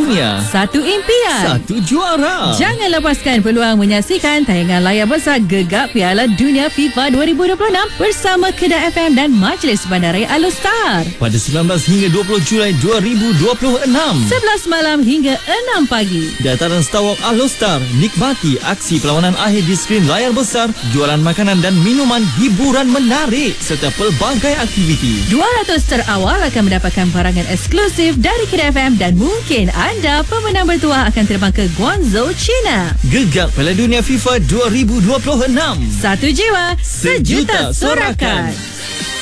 dunia. Satu impian. Satu juara. Jangan lepaskan peluang menyaksikan tayangan layar besar Gegap Piala Dunia FIFA 2026 bersama Kedah FM dan Majlis Bandaraya Alostar. Pada 19 hingga 20 Julai 2026. 11 malam hingga 6 pagi. Dataran Star Walk Alostar. Nikmati aksi perlawanan akhir di skrin layar besar, jualan makanan dan minuman, hiburan menarik serta pelbagai aktiviti. 200 terawal akan mendapatkan barangan eksklusif dari Kedah FM dan mungkin anda pemenang bertuah akan terbang ke Guangzhou, China. Gegap Piala Dunia FIFA 2026. Satu jiwa, sejuta sorakan.